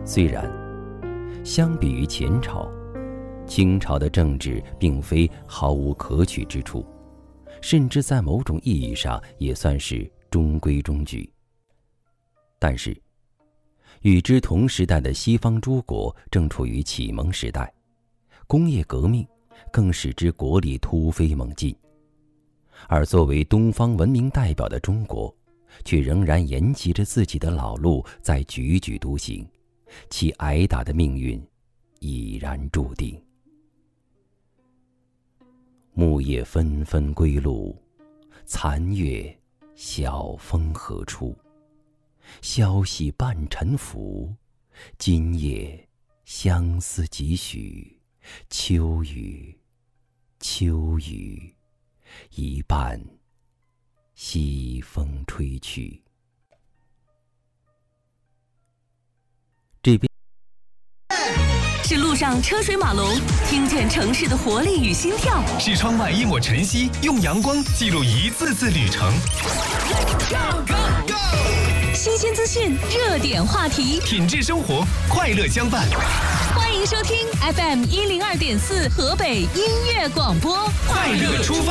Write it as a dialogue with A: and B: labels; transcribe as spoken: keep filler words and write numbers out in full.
A: 虽然相比于前朝，清朝的政治并非毫无可取之处，甚至在某种意义上也算是中规中矩。但是与之同时代的西方诸国正处于启蒙时代，工业革命更使之国力突飞猛进，而作为东方文明代表的中国，却仍然沿袭着自己的老路在踽踽独行，其挨打的命运已然注定。木叶纷纷归路，残月晓风何处？消息半沉浮，今夜相思几许？秋雨，秋雨，一半西风吹去。这边
B: 是路上车水马龙，听见城市的活力与心跳；
C: 是窗外一抹晨曦，用阳光记录一次次旅程。
B: Go go go！ 新鲜资讯，热点话题，
C: 品质生活，快乐相伴。
B: 欢迎收听 F M 一零二点四河北音乐广播，
C: 快乐出发。